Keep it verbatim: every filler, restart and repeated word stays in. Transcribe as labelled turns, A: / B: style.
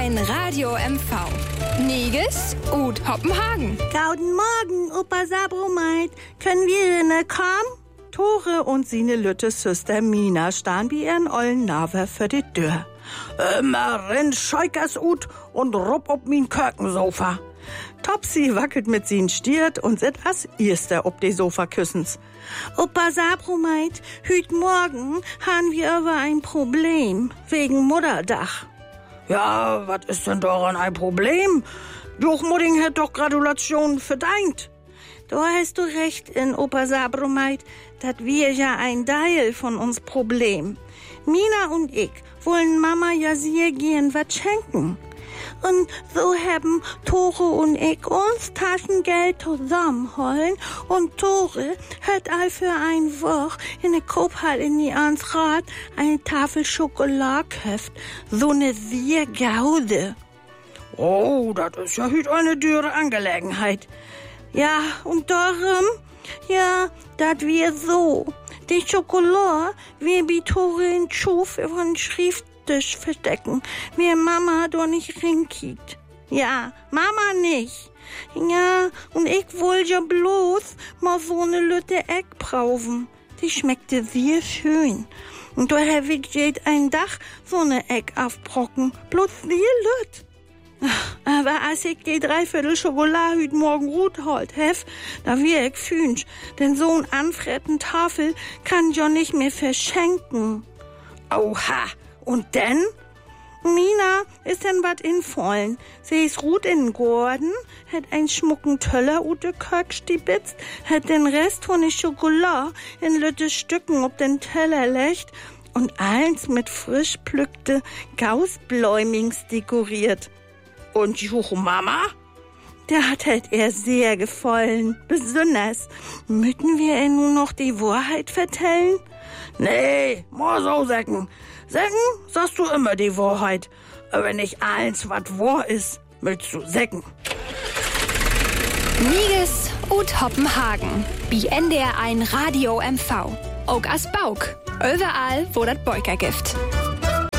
A: ein Radio M V. Niges und Hoppenhagen.
B: Guten Morgen, Opa Sabromeit. Können wir ne kommen? Tore und sine Lütte Süster Mina staan wie ihren ollen Naver für die Tür. Immer renn Scheukers ut und rupp ob min Kökensofa. Topsy wackelt mit sin Stiert und sit as erster ob de Sofa küssens. Opa Sabromeit, hüt morgen han wir aber ein Problem wegen Mutterdach. Ja, was ist denn daran ein Problem? Durchmudding hat doch Gratulation verdient. Da hast du recht in Opa Sabromeit, dat wir ja ein Teil von uns Problem. Mina und ich wollen Mama ja sehr gern was schenken. Und so haben Tore und ich uns Taschengeld zusammenholen und Tore hat all für ein Woche in der Koophalle in die Ansrad eine Tafel Schokolade gekauft. So eine sehr gaude. Oh, das ist ja heute eine dürre Angelegenheit. Ja, und darum, ja, dat wir so. Die Schokolade, wir bi Tore in Schuf von Schrifttisch verstecken. Wir Mama doch nicht rinkiet. Ja, Mama nicht. Ja, und ich wollte ja bloß mal so eine Lütte Egg brauchen. Die schmeckte sehr schön. Und daher will ich ein Dach so eine Egg aufbrocken. Bloß sehr lütt. Aber als ich die Dreiviertel Schokolade heute Morgen gut holt hef, da wir ich fünsch, denn so ein anfretten Tafel kann ich ja nicht mehr verschenken. Oha, und denn? Mina ist denn wat infallen. Sie ist gut in den Gorden, hat ein schmucken Töller ute Kök stibitzt, hat den Rest von der Schokolade in lütte Stücken ob den Teller legt und eins mit frisch plückte Gausbläumings dekoriert. Und Juhu Mama? Der hat halt ihr sehr gefallen. Besonders. Müssen wir ihr nun noch die Wahrheit vertellen? Nee, mal so sagen. Sagen, sagst du immer die Wahrheit. Aber nicht eins, was wahr ist, willst du sagen.
A: Niges und Hoppenhagen. Wie N D R ein Radio M V. Auch as Bauk. Überall, wo das Beuker gibt.